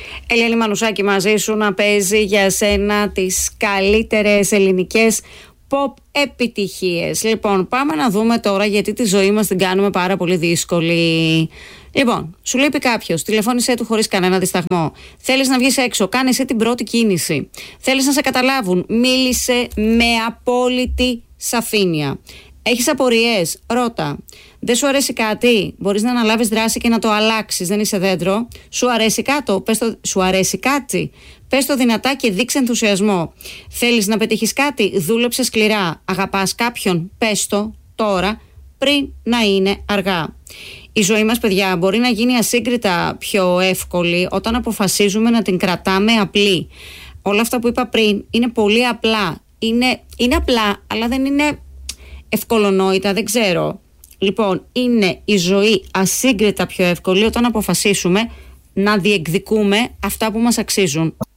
Ελένη Μανουσάκη μαζί σου να παίζει για σένα τις καλύτερες ελληνικές pop επιτυχίες. Λοιπόν, πάμε να δούμε τώρα γιατί τη ζωή μας την κάνουμε πάρα πολύ δύσκολη. Λοιπόν, σου λείπει κάποιος, τηλεφώνησέ του χωρίς κανένα δισταγμό. Θέλεις να βγεις έξω, κάνε εσύ την πρώτη κίνηση. Θέλεις να σε καταλάβουν, μίλησε με απόλυτη σαφήνεια. Έχεις απορίες, ρώτα. Δεν σου αρέσει κάτι, μπορείς να αναλάβεις δράση και να το αλλάξεις, δεν είσαι δέντρο. Σου αρέσει σου αρέσει κάτι, πες το δυνατά και δείξε ενθουσιασμό. Θέλεις να πετύχεις κάτι, δούλεψε σκληρά. Αγαπάς κάποιον, πες το τώρα πριν να είναι αργά. Η ζωή μας, παιδιά, μπορεί να γίνει ασύγκριτα πιο εύκολη όταν αποφασίζουμε να την κρατάμε απλή. Όλα αυτά που είπα πριν είναι πολύ απλά. Είναι απλά, αλλά δεν είναι ευκολονόητα, δεν ξέρω. Λοιπόν, είναι η ζωή ασύγκριτα πιο εύκολη όταν αποφασίσουμε να διεκδικούμε αυτά που μας αξίζουν.